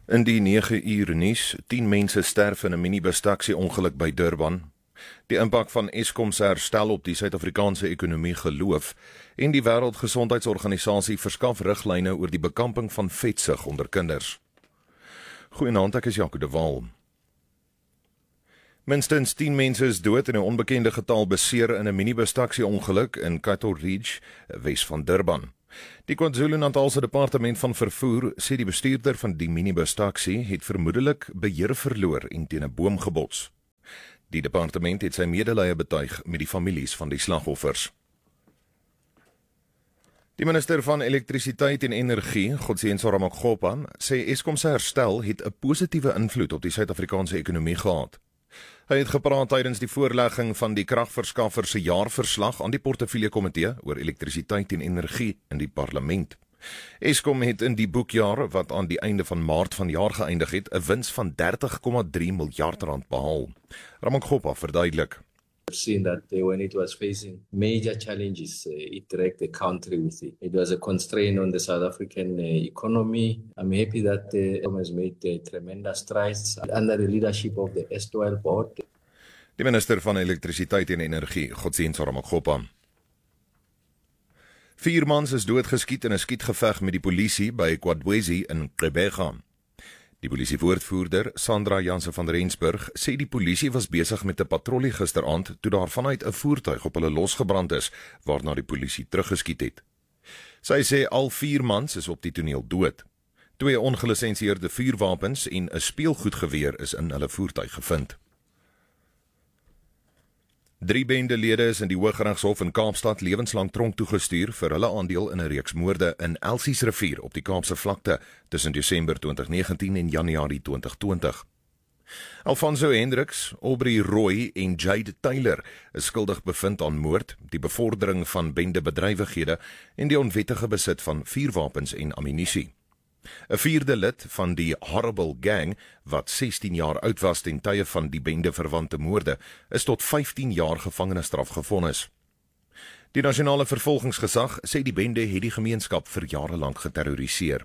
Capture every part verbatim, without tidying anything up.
In die nege uur nuus, tien mense sterf in 'n minibus-taxi ongeluk by Durban. Die impak van Eskom se herstel op die Suid-Afrikaanse ekonomie geloof en die Wêreldgesondheidsorganisasie verskaf riglyne oor die bekamping van vetsug onder kinders. Goeienaand, ek is Jaco de Waal. Minstens tien mense is dood en 'n onbekende getal beseer in 'n minibus-taxi ongeluk in Cattle Ridge, Wes van Durban. Die KwaZulu-Natalse Departement van Vervoer sê die bestuurder van die minibus-taxi het vermoedelik beheer verloor en teen 'n boom gebots. Die departement het sy medelee betuig met die families van die slagoffers. Die minister van Elektrisiteit en Energie, Godsdienst Ramokgopa, sê Eskom se herstel het 'n positiewe invloed op die Suid-Afrikaanse ekonomie gehad. Hy het gepraat tydens die voorlegging van die kragverskaffer se jaarverslag aan die portefeulje komitee oor elektrisiteit en energie in die parlement. Eskom het in die boekjaar wat aan die einde van Maart van jaar geëindig het, 'n wins van dertig komma drie miljard rand behaal. Ramokgopa verduidelik. I've seen that uh, when it was facing major challenges, uh, it dragged the country with it. It was a constraint on the South African uh, economy. I'm happy that the uh, has made uh, tremendous strides under the leadership of the Estoil board. Die minister van Elektrisiteit en Energie, Godsdienst Ramokgopa. Vier mans is doodgeskiet in 'n skietgeveg met die polisie by Kwadwezi in Gqeberha. Die polisiewoordvoerder, Sandra Janse van Rensburg, sê die polisie was besig met 'n patrollie gisteraand toe daar vanuit 'n voertuig op hulle losgebrand is, waarna die polisie teruggeskiet het. Sy sê al vier mans is op die toneel dood. Twee ongelisensieerde vuurwapens en 'n speelgoedgeweer is in hulle voertuig gevind. Drie bendelede is in die Hooggeregshof in Kaapstad lewenslang tronk toegestuur vir hulle aandeel in 'n reeks moorde in Elsiesrivier op die Kaapse vlakte tussen Desember twintig negentien en Januarie twintig twintig. Alfonso Hendricks, Aubrey Roy en Jade Taylor is skuldig bevind aan moord, die bevordering van bendebedrywighede en die onwettige besit van vuurwapens en ammunisie. 'n Vierde lid van die Horrible Gang, wat sestien jaar oud was ten tye van die bende-verwante moorde, is tot vyftien jaar gevangenisstraf gevonnis. Die nasionale vervolgingsgesag sê die bende het die gemeenskap vir jare lank geterroriseer.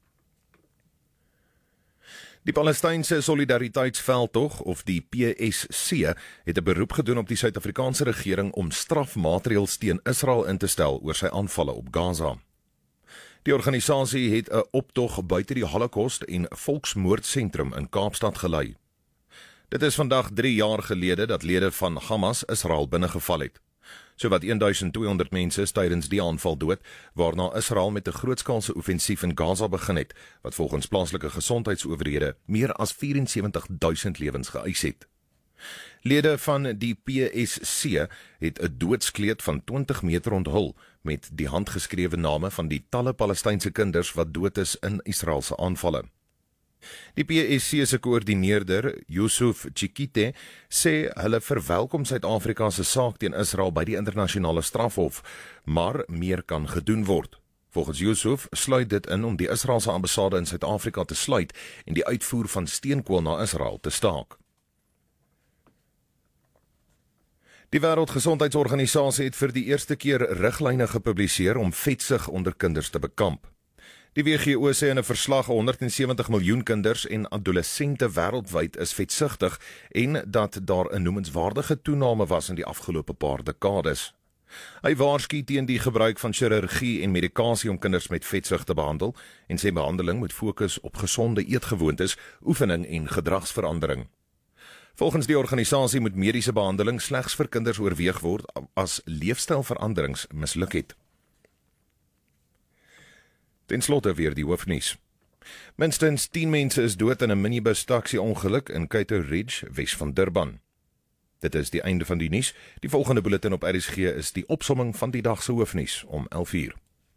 Die Palestynse Solidariteitsveldtog, of die P S C, het 'n beroep gedoen op die Suid-Afrikaanse regering om strafmaatreëls teen Israel in te stel oor sy aanvalle op Gaza. Die organisasie het 'n optog buite die Holocaust en Volksmoordsentrum in Kaapstad gelei. Dit is vandag drie jaar gelede dat lede van Hamas Israel binnegeval het. Sowat twaalf honderd mense is tydens die aanval dood, waarna Israel met 'n grootskaalse offensief in Gaza begin het, wat volgens plaaslike gesondheidsowerhede meer as vyf-en-sewentig duisend lewens geëis het. Lede van die P S C het 'n doodskleed van twintig meter onthul met die handgeskrewe name van die talle Palestynse kinders wat dood is in Israelse aanvalle. Die P S C se koördineerder, Yusuf Chikite, sê hulle verwelkom Suid-Afrika se saak teen Israel by die internasionale strafhof, maar meer kan gedoen word. Volgens Yusuf sluit dit in om die Israelse ambassade in Suid-Afrika te sluit en die uitvoer van steenkool na Israel te staak. Die Wêreldgesondheidsorganisasie het vir die eerste keer riglyne gepubliseer om vetsug onder kinders te bekamp. Die W G O sê in 'n verslag honderdsewentig miljoen kinders en adolessente wêreldwyd is vetsugtig en dat daar 'n noemenswaardige toename was in die afgelope paar dekades. Hy waarsku teen die gebruik van chirurgie en medikasie om kinders met vetsug te behandel en sê behandeling moet fokus op gesonde eetgewoontes, oefening en gedragsverandering. Volgens die organisasie moet mediese behandeling slegs vir kinders oorweeg word as leefstylveranderings misluk het. Ten slotte weer die hoofnuus. Minstens tien mense is dood in 'n minibus-taxi ongeluk in Cattle Ridge, Wes van Durban. Dit is die einde van die nuus. Die volgende bulletin op R S G is die opsomming van die dag se hoofnuus om elf uur.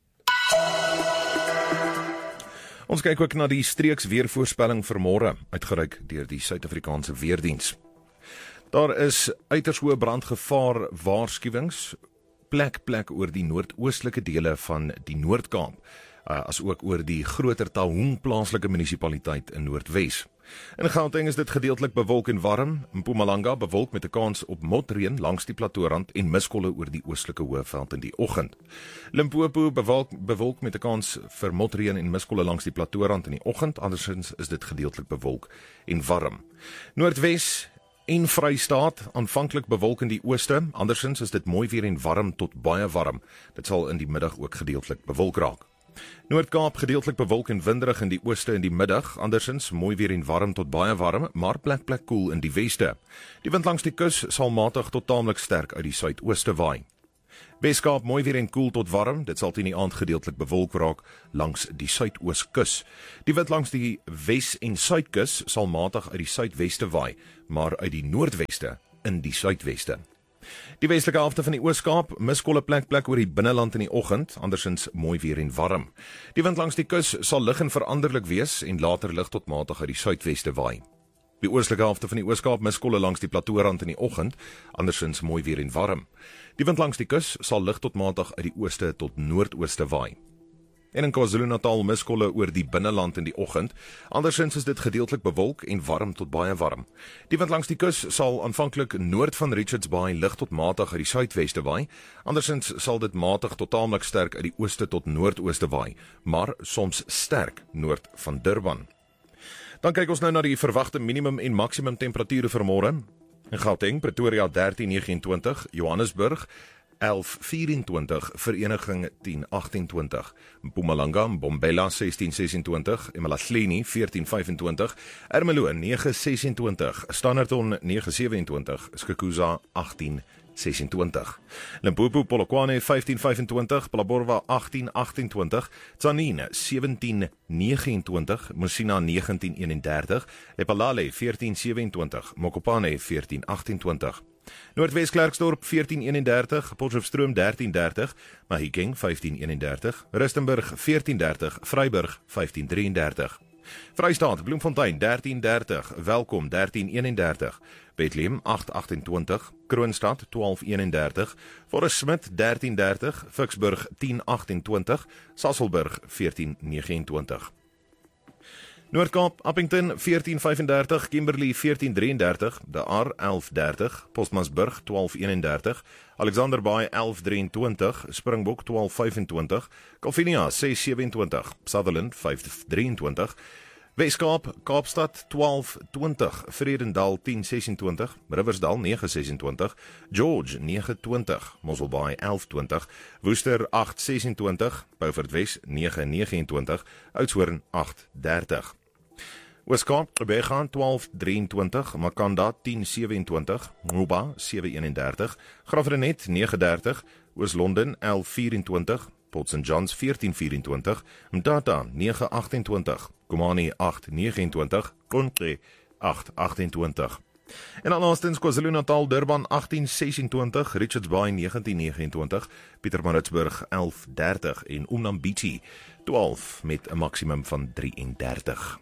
Ons kyk ook na die streeks weervoorspelling vir môre, uitgereik deur die Suid-Afrikaanse Weerdiens. Daar is uiters hoë brandgevaar waarskuwings plek plek oor die noordoostelike dele van die Noord-Kaap. uh, as ook oor die groter Taung plaaslike munisipaliteit in Noordwes. In Gauteng is dit gedeeltelik bewolk en warm. Mpumalanga bewolk met 'n kans op motreën langs die plateaurand en miskolle oor die oostelike hoëveld in die oggend. Limpopo bewolk, bewolk met 'n kans vir motreën en miskolle langs die plateaurand in die oggend. Andersins is dit gedeeltelik bewolk en warm. Noordwes en Vrystaat aanvanklik bewolk in die ooste. Andersins is dit mooi weer en warm tot baie warm. Dit sal in die middag ook gedeeltelik bewolk raak. Noord-Kaap gedeeltelik bewolk en winderig in die ooste in die middag, andersins mooi weer en warm tot baie warm, maar plek plek koel in die weste. Die wind langs die kus sal matig tot taamlik sterk uit die suidooste waai. Weskaap mooi weer en koel tot warm, dit sal teen die aand gedeeltelik bewolk raak langs die suidooskus. Die wind langs die wes- en suidkus sal matig uit die suidweste waai, maar uit die noordweste in die suidweste. Die westelike helfte van die Oos-Kaap, miskolle plek plek oor die binneland in die oggend, andersins mooi weer en warm. Die wind langs die kus sal lig en veranderlik wees en later lig tot matig uit die suidweste waai. Die oostelike helfte van die Oos-Kaap, miskolle langs die plateaurand in die oggend, andersins mooi weer en warm. Die wind langs die kus sal lig tot matig uit die ooste tot noordooste waai. En in KwaZulu-Natal miskolle oor die binneland in die oggend, andersins is dit gedeeltelik bewolk en warm tot baie warm. Die wind langs die kus sal aanvanklik noord van Richards Bay lig tot matig uit die suidweste waai, andersins sal dit matig tot taamlik sterk uit die ooste tot noordooste waai, maar soms sterk noord van Durban. Dan kyk ons nou na die verwagte minimum en maksimum temperature vir môre. In Gauteng, Pretoria dertien negenentwintig, Johannesburg elf vyerentwintig, Vereniging tien agtentwintig, Mpumalanga, Mbombela sestien sesentwintig, eMalahleni veertien vyfentwintig, Ermelo negen sesentwintig, Standerton negen sewentwintig, Skukuza agtien sesentwintig, Limpopo Polokwane vyftien vyfentwintig, Phalaborwa agtien agtentwintig, Tzaneen sewentien negenentwintig, Musina negentien eenendertig, Lephalale veertien sewentwintig, Mokopane veertien agtentwintig, Noordwes Klerksdorp veertien eenendertig, Potchefstroom dertien dertig, Mahikeng vyftien eenendertig, Rustenburg veertien dertig, Vryburg vyftien drieëndertig. Vrystaat, Bloemfontein dertien dertig, Welkom dertien eenendertig, Bethlehem agt agtentwintig, Kroonstad twaalf eenendertig, Forest Smith dertien dertig, Vicksburg tien agtentwintig, Sasolburg veertien negenentwintig. Noord-Kaap, Appington veertien vyfendertig, Kimberley veertien drieëndertig, De Aar elf dertig, Postmasburg twaalf eenendertig, Alexander Bay elf drieëntwintig, Springbok twaalf vyfentwintig, Calvinia ses sewentwintig, Sutherland vyf drieëntwintig, Weskaap, Kaapstad twaalf twintig, Vredendal tien sesentwintig, Riversdal negen sesentwintig, George negen twintig, Mosselbaai elf twintig, Woester agt sesentwintig, Beaufort Wes negen negenentwintig, Oudtshoorn agt dertig. Weskaap, Begaan twaalf drieëntwintig, Makanda tien sewentwintig, Nguba sewe eenendertig, Graafrenet negen dertig, Oos-London elf vyerentwintig, Port Saint John's veertien vyerentwintig, Mtata negen agtentwintig, Komani agt negenentwintig, Konke agt agtentwintig. En dan laastens KwaZulu-Natal, Durban agtien sesentwintig, Richards Bay negentien negenentwintig, Pietermaritzburg elf dertig en Umnambisi twaalf met 'n maksimum van drieëndertig.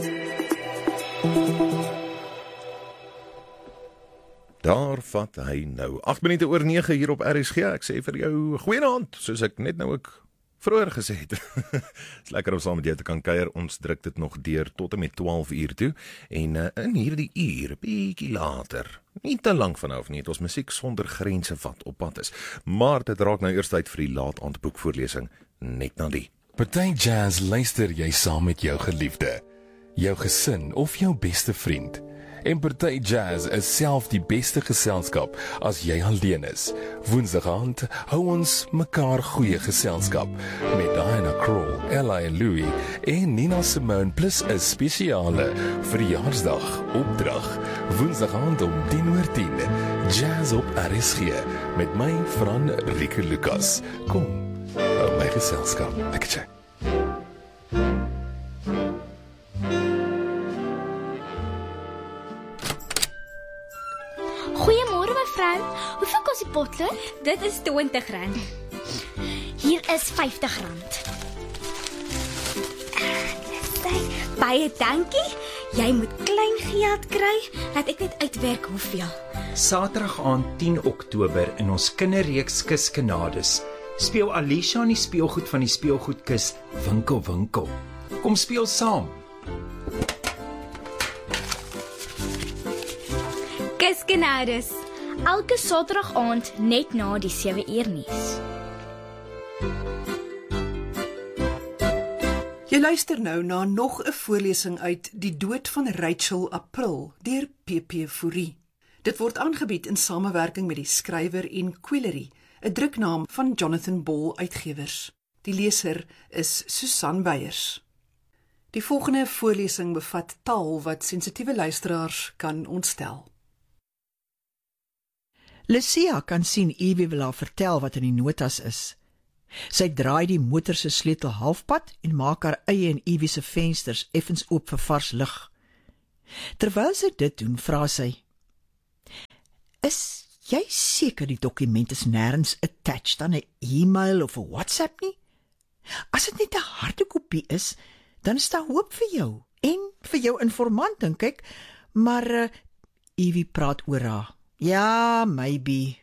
Daar vat hy nou. agt minute oor nege hier op R S G. Ek sê vir jou goeienaand, soos ek net nou ook vroeër gesê het. Is lekker om saam met jou te kan kuier. Ons druk dit nog deur tot en met twaalf uur toe. En uh, in hierdie uur, bietjie later, nie te lank vanaf nie, het ons musiek sonder grense wat op pad is. Maar dit raak nou eers tyd vir die laat aand boekvoorlesing net na die. Party Jazz luister jy saam met jou geliefde, jou gesin of jou beste vriend. En Party Jazz is self die beste geselskap as jy alleen is. Woensdag aand hou ons mekaar goeie geselskap met Diana Krall, Ella en Louis en Nina Simone plus 'n spesiale verjaarsdag opdrag. Woensdag aand om tien oor tien. Jazz op R S G met my Fran Rieke Lucas. Kom, hou my geselskap. Lekker check. Goeiemôre mevrou, hoeveel kos die potlood? Dit is twintig rand. Hier is vyftig rand. Baie dankie. Jy moet klein geld kry, laat ek net uitwerk hoeveel. Saterdag aand tien Oktober in ons kinderreeks Kuskenades speel Alicia in die speelgoed van die speelgoedkus Winkel Winkel. Kom speel saam. Kuskenades. Elke Saterdag aand net na die sewe uur nuus. Jy luister nou na nog 'n voorlesing uit Die dood van Rachel April deur P P Fourie. Dit word aangebied in samewerking met die skrywer en Quillery, 'n druknaam van Jonathan Ball Uitgewers. Die leser is Susan Beyers. Die volgende voorlesing bevat taal wat sensitiewe luisteraars kan ontstel. Lucia kan sien Evie wil haar vertel wat in die notas is. Sy draai die motor se sleutel halfpad en maak haar eie en Evie se vensters effens oop vir vars lug. Terwyl sy dit doen, vra sy: "Is jy seker die dokument is nêrens attached aan 'n e-mail of 'n WhatsApp nie? As dit net 'n harde kopie is, dan is daar hoop vir jou en vir jou informant, dink ek, maar uh, Evie praat oor haar. Ja, maybe.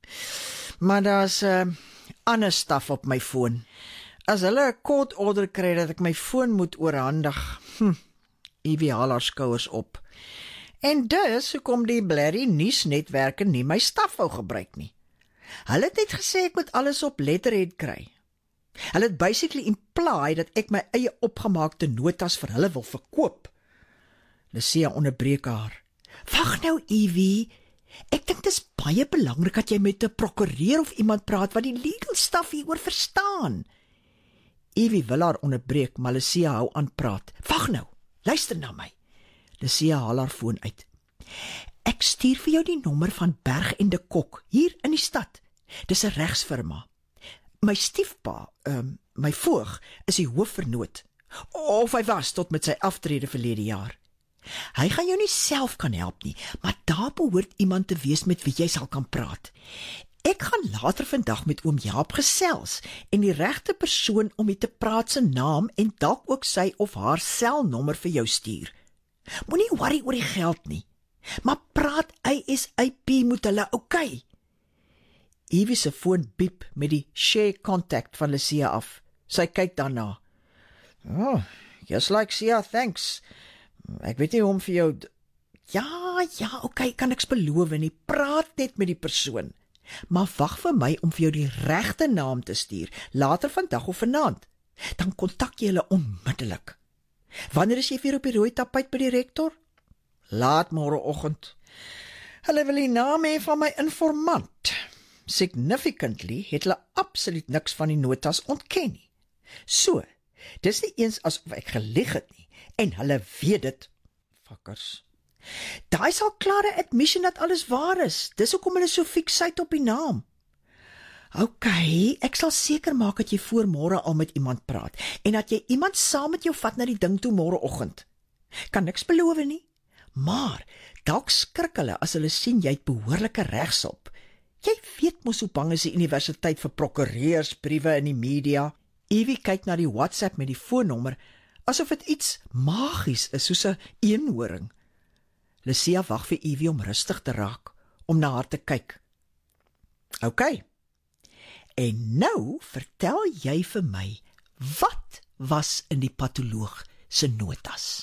Maar daar's uh, ander staf op my foon. As hulle 'n court order kry dat ek my foon moet oorhandig, hm, Evie haal haar skouers op. En dus hoekom die blerrie nuusnetwerke nie my staf wou gebruik nie. Hulle het net gesê ek moet alles op letterhead kry. Hulle het basically imply dat ek my eie opgemaakte notas vir hulle wil verkoop. Lucia onderbreek haar. Wag nou, Evie. Ek dink dit is baie belangrik dat jy met 'n prokureur of iemand praat wat die legal stuff hieroor verstaan. Evie wil haar onderbreek, maar Lucia hou aan praat. Wag nou, luister na my. Lucia haal haar foon uit. Ek stuur vir jou die nommer van Berg en de Kok, hier in die stad. Dis 'n regsfirma. My stiefpa, um, my voog, is die hoofvernoot. Of hy was tot met sy aftrede verlede jaar. Hy gaan jou nie self kan help nie, maar daar behoort iemand te wees met wie jy sal kan praat. Ek gaan later vandag met oom Jaap gesels en die regte persoon om mee te praat se naam en dalk ook sy of haar selnommer vir jou stuur. Moenie worry oor die geld nie, maar praat A S A P moet hulle oukei. Evie se foon biep met die share contact van Lucia af. Sy kyk daarna. Oh, just like Sia, thanks. Ek weet nie hoe om vir jou... Ja, ja, oké, okay, kan ek beloof nie. Praat net met die persoon. Maar wag vir my om vir jou die regte naam te stuur, later vandag of vanaand. Dan kontak jy hulle onmiddellik. Wanneer is jy weer op die rooi tapuit by die rektor? Laat môreoggend. Hulle wil die naam hê van my informant. Significantly het hulle absoluut niks van die notas ontken nie. So, dis nie eens asof ek gelieg het nie, en hulle weet dit. Fakkers. Daai sal klare admission dat alles waar is. Dis hoekom hulle so fiksheid op die naam. OK, ek sal seker maak dat jy voor môre al met iemand praat en dat jy iemand saam met jou vat na die ding toe môreoggend. Kan niks beloof nie, maar dalk skrik hulle as hulle sien jy het behoorlike regshulp. Jy weet mos hoe bang is die universiteit vir prokureursbriewe in die media. Evie kyk na die WhatsApp met die foonnommer asof dit iets magies is soos 'n eenhoring. Lucia wag vir Evie om rustig te raak, om na haar te kyk. OK. En nou vertel jy vir my, wat was in die patoloog se notas?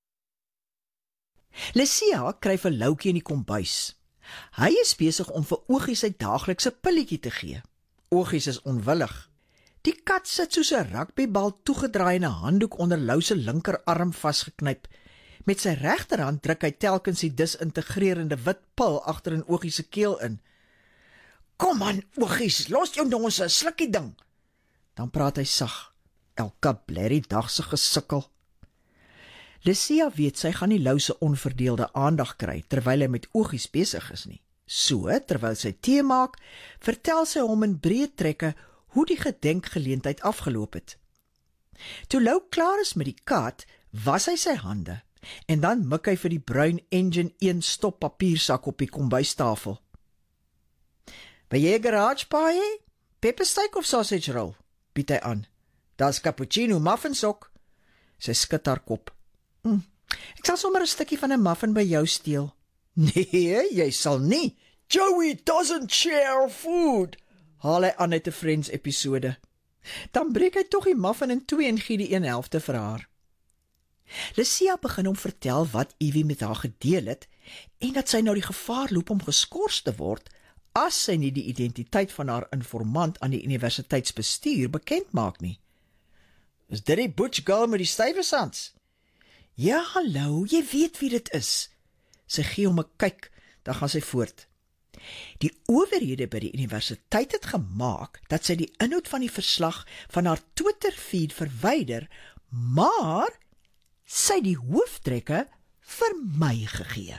Lucia kry vir Loukie in die kombuis. Hy is besig om vir Oogie sy daaglikse pilletjie te gee. Oogies is onwillig. Die kat sit soos 'n rugbybal toegedraai in 'n handdoek onder Lou se linkerarm vasgeknyp. Met sy regterhand druk hy telkens die disintegrerende wit pil agter in Oogie se keel in. Kom aan, Oogies, los jou nonse, sluk die ding. Dan praat hy sag. Elke blerrie dag se gesukkel. Lucia weet sy gaan nie Lou se onverdeelde aandag kry terwyl hy met Oogies besig is nie. So, terwyl sy tee maak, vertel sy hom in breë trekke hoe die gedenkgeleentheid afgeloop het. Toe Lou klaar is met die kat, was hy sy hande en dan mik hy vir die bruin engine een stop papiersak op die kombuistafel. Wil jy 'n garage pie hê? Peppersteak of sausage roll? Bied hy aan. Daar's cappuccino muffins ook. Sy skud haar kop. Hm, ek sal sommer 'n stukkie van 'n muffin by jou steel. Nee, jy sal nie. Joey doesn't share food. haal hy aan uit 'n Friends episode. Dan breek hy tog die muffin in twee en gee die een helfte vir haar. Lucia begin hom vertel wat Evie met haar gedeel het en dat sy nou die gevaar loop om geskort te word as sy nie die identiteit van haar informant aan die universiteitsbestuur bekend maak nie. Is dit die butch girl met die stywersands? Ja, hallo, jy weet wie dit is. Sy gee hom 'n kyk, dan gaan sy voort. Die owerhede by die universiteit het gemaak dat sy die inhoud van die verslag van haar Twitter-feed verwyder, maar sy die hooftrekke vir my gegee.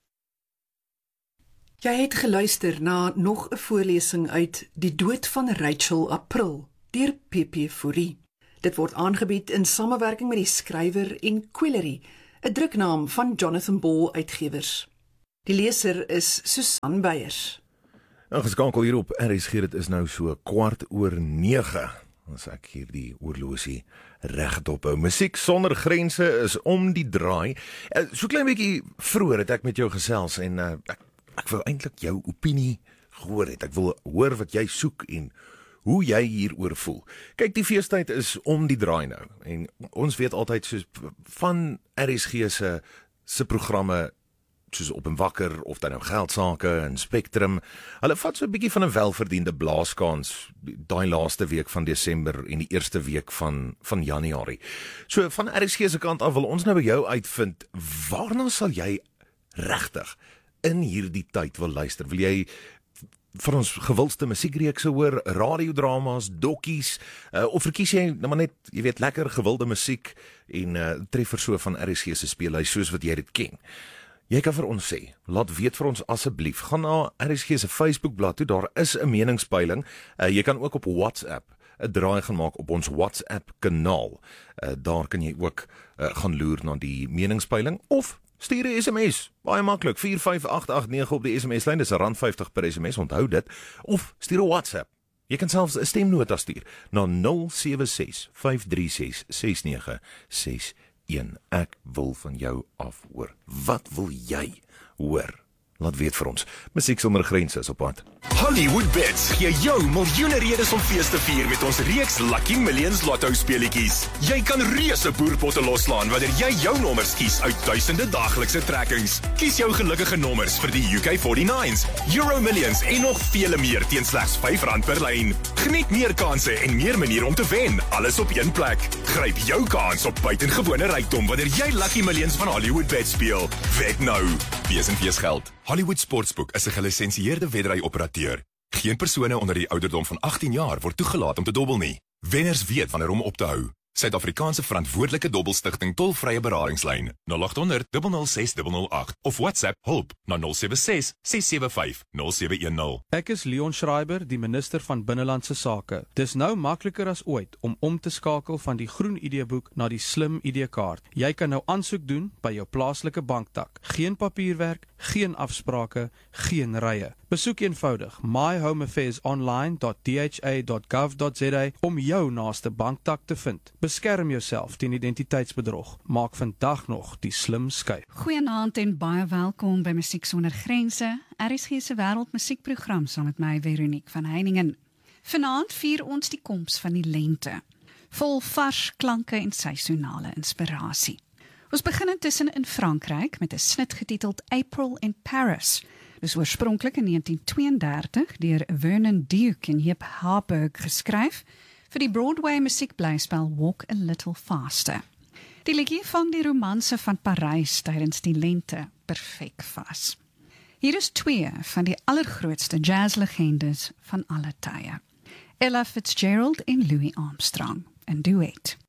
Jy het geluister na nog 'n voorlesing uit Die dood van Rachel April deur P P Fourie. Dit word aangebied in samewerking met die skrywer en Quillery, 'n druknaam van Jonathan Ball Uitgewers. Die leser is Susan Beyers. Nou geskakel hier op R S G, dit is nou so kwart oor nege. As ek hier die oorlosie regdop hou. Musiek sonder grense is om die draai. So klein bietjie vroeër het ek met jou gesels en uh, ek, ek wou eintlik jou opinie gehoor het. Ek wil hoor wat jy soek en hoe jy hieroor voel. Kyk, die feestyd is om die draai nou en ons weet altyd soos van R S G se se programme soos Op en Wakker of dan nou Geldsaake en Spectrum. Hulle vat so 'n bietjie van 'n welverdiende blaaskans daai laaste week van Desember en die eerste week van van Januarie. So van R S G se kant af wil ons nou by jou uitvind, waarna sal jy regtig in hierdie tyd wil luister? Wil jy van ons gewildste musiekreekse hoor, radiodramas, dokkies, uh, of verkies jy nou maar net, jy weet, lekker gewilde musiek en uh, treffer so van R S G se speellys soos wat jy dit ken? Jy kan vir ons sê, laat weet vir ons asseblief. Gaan na R S G se Facebookblad toe, daar is 'n meningspeiling. Uh, jy kan ook op WhatsApp 'n draai gaan maak op ons WhatsApp kanaal. Uh, daar kan jy ook uh, gaan loer na die meningspeiling of stuur 'n S M S. Baie maklik, vier vyf agt agt nege op die S M S-lyn, dis R vyftig per S M S, onthou dit. Of stuur 'n WhatsApp. Jy kan selfs 'n stemnota stuur na nul sewe ses vyf drie ses ses nege ses een. Ek wil van jou af hoor. Wat wil jy hoor? Laat weet vir ons. Musiek sonder grense is op pad. Hollywood Bets gee jou miljoene redes om fees te vier met ons reeks Lucky Millions Lotto speletjies. Jy kan reuse boerpotte loslaan wanneer jy jou nommers kies uit duisende daaglikse trekkings. Kies jou gelukkige nommers vir die U K forty-nines, Euro Millions en nog vele meer teen slegs vyf rand per lyn. Geniet meer kansse en meer maniere om te wen, alles op een plek. Gryp jou kans op buitengewone rykdom wanneer jy Lucky Millions van Hollywood Bets speel. Wet nou. Wees en wees geld. Hollywood Sportsbook is 'n gelisensieerde wedry-operateur. Geen persone onder die ouderdom van agttien jaar word toegelaat om te dobbel nie. Wenners weet wanneer om op te hou. Suid-Afrikaanse verantwoordelike dobbelstigting tolvrye beradingslyn nul agt honderd nul nul ses nul nul agt of WhatsApp hulp na nul sewe ses ses sewe vyf nul sewe een nul. Ek is Leon Schreiber, die minister van Binnelandse Sake. Dis nou makliker as ooit om om te skakel van die groen I D-boek na die slim I D-kaart. Jy kan nou aansoek doen by jou plaaslike banktak. Geen papierwerk, geen afsprake, geen rye. Besoek eenvoudig my home affairs online dot d h a dot gov dot z a om jou naaste banktak te vind. Beskerm jouself teen identiteitsbedrog. Maak vandag nog die slim skuif. Goeienaand en baie welkom by Musiek Sonder Grense, R S G se wêreldmusiekprogram saam met my Veronique van Heiningen. Vanaand vier ons die koms van die lente, vol vars klanke en seisonale inspirasie. Ons begin intussen in Frankryk met 'n snit getiteld April in Paris. Dis oorspronklik in negentien tweeëndertig deur Vernon Duke en Hip Harburg geskryf vir die Broadway musiekblyspel Walk a Little Faster. Die liedjie vang die romanse van Parys tydens die lente perfek vas. Hier is twee van die allergrootste jazzlegendes van alle tye. Ella Fitzgerald en Louis Armstrong, 'n duet.